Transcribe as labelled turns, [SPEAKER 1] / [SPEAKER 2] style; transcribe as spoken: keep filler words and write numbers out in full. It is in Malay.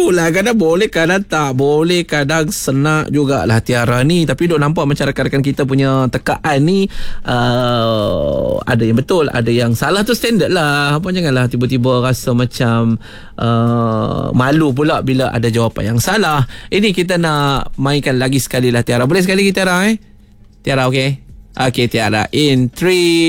[SPEAKER 1] itulah, kadang boleh, kadang tak boleh, kadang senak jugalah Tiara ni. Tapi duk nampak macam rakan-rakan kita punya tekaan ni, uh, ada yang betul, ada yang salah, tu standard lah. Apa, janganlah tiba-tiba rasa macam uh, malu pula bila ada jawapan yang salah. Ini kita nak mainkan lagi sekali lah Tiara. Boleh sekali lagi Tiara eh? Tiara okey? Okey Tiara, in three